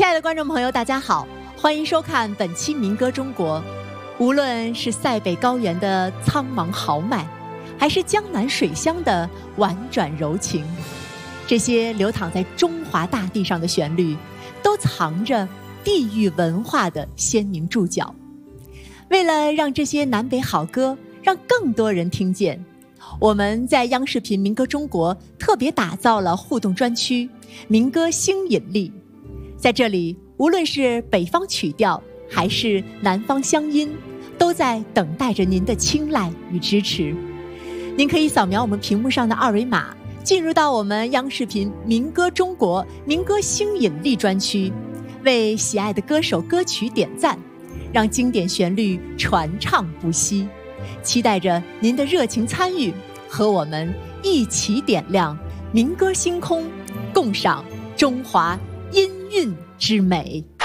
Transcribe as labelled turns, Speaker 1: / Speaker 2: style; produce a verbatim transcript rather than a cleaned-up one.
Speaker 1: 亲爱的观众朋友，大家好，欢迎收看本期民歌中国。无论是塞北高原的苍茫豪迈，还是江南水乡的婉转柔情，这些流淌在中华大地上的旋律，都藏着地域文化的鲜明注脚。为了让这些南北好歌让更多人听见，我们在央视频民歌中国特别打造了互动专区民歌新引力。在这里，无论是北方曲调还是南方乡音，都在等待着您的青睐与支持。您可以扫描我们屏幕上的二维码，进入到我们央视频民歌中国民歌新引力专区，为喜爱的歌手歌曲点赞，让经典旋律传唱不息。期待着您的热情参与，和我们一起点亮民歌星空，共赏中华音韵之美。